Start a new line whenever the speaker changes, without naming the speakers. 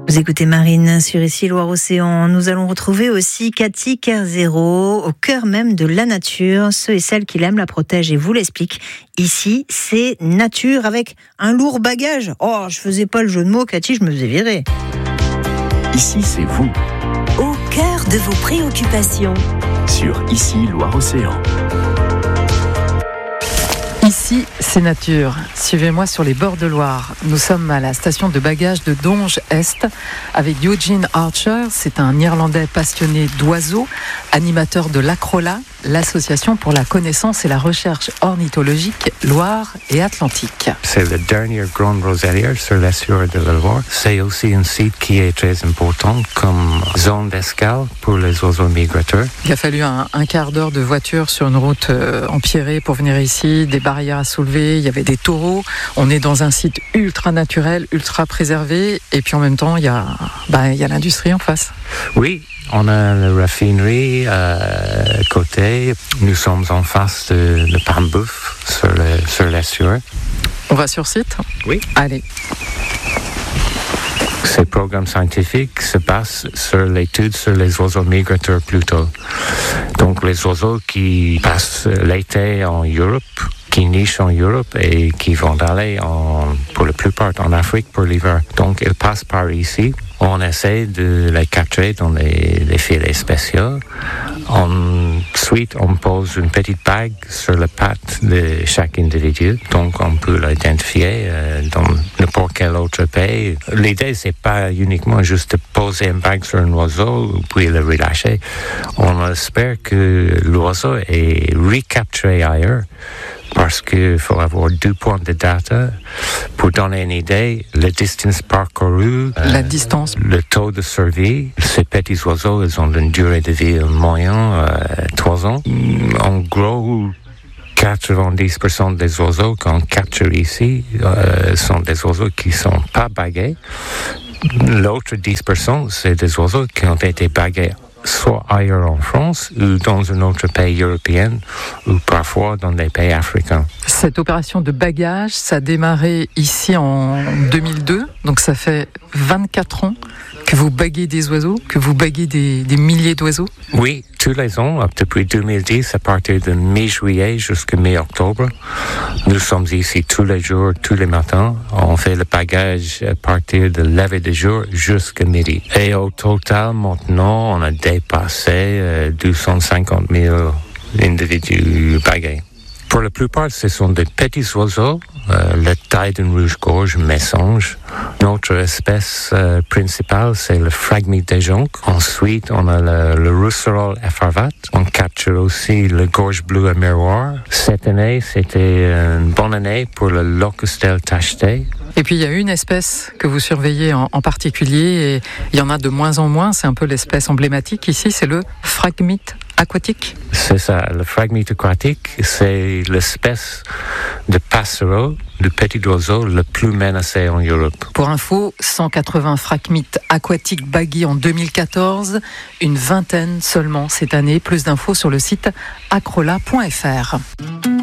Vous écoutez Marine sur Ici Loire-Océan. Nous allons retrouver aussi Cathy Kerzero au cœur même de la nature. Ceux et celles qui l'aiment la protègent et vous l'expliquent. Ici, c'est nature avec un lourd bagage. Oh, je faisais pas le jeu de mots, Cathy, je me faisais virer.
Ici, c'est vous.
Au cœur de vos préoccupations.
Sur Ici Loire-Océan.
Ici, c'est nature. Suivez-moi sur les bords de Loire. Nous sommes à la station de bagages de Donges-Est avec Eugene Archer. C'est un Irlandais passionné d'oiseaux, animateur de l'Acrola, l'association pour la connaissance et la recherche ornithologique Loire et Atlantique.
C'est la dernière grande roselière sur l'estuaire de la Loire. C'est aussi un site qui est très important comme zone d'escale pour les oiseaux migrateurs.
Il a fallu un quart d'heure de voiture sur une route empierrée pour venir ici, des barrières à soulever, il y avait des taureaux. On est dans un site ultra naturel, ultra préservé, et puis en même temps, il y a l'industrie en face.
Oui, on a la raffinerie à côté. Nous sommes en face de Pambouf sur l'estuaire.
On va sur site ?
Oui.
Allez.
Ces programmes scientifiques se basent sur l'étude sur les oiseaux migrateurs plutôt. Donc les oiseaux qui passent l'été en Europe, qui nichent en Europe et qui vont aller pour la plupart en Afrique pour l'hiver. Donc ils passent par ici. On essaie de les capturer dans les filets spéciaux. Ensuite, on pose une petite bague sur la patte de chaque individu. Donc, on peut l'identifier dans n'importe quel autre pays. L'idée, c'est pas uniquement juste de poser une bague sur un oiseau puis le relâcher. On espère que l'oiseau est recapturé ailleurs. Parce qu'il faut avoir 2 points de data pour donner une idée, la distance parcourue,
la distance,
le taux de survie. Ces petits oiseaux, ils ont une durée de vie moyenne 3 ans. En gros, 90% des oiseaux qu'on capture ici sont des oiseaux qui ne sont pas bagués. L'autre 10%, c'est des oiseaux qui ont été bagués soit ailleurs en France ou dans un autre pays européen ou parfois dans des pays africains.
Cette opération de bagage, ça a démarré ici en 2002, donc ça fait 24 ans que vous baguez des oiseaux, que vous baguez des milliers d'oiseaux.
Oui, tous les ans, depuis 2010, à partir de mi-juillet jusqu'à mi-octobre. Nous sommes ici tous les jours, tous les matins. On fait le bagage à partir de lever du jour jusqu'à midi. Et au total, maintenant, on a dépassé 250 000 individus bagués. Pour la plupart, ce sont des petits oiseaux, la taille d'un rouge-gorge messange. Notre espèce principale, c'est le phragmite des joncs. Ensuite, on a le rousserolle effarvat. On capture aussi le gorge bleu à miroir. Cette année, c'était une bonne année pour le locustel tacheté.
Et puis, il y a une espèce que vous surveillez en particulier, et il y en a de moins en moins. C'est un peu l'espèce emblématique ici, c'est le phragmite aquatique.
C'est ça, le phragmite aquatique, c'est l'espèce de passereau, de petit oiseau le plus menacé en Europe.
Pour info, 180 phragmites aquatiques bagués en 2014, une vingtaine seulement cette année. Plus d'infos sur le site acrola.fr.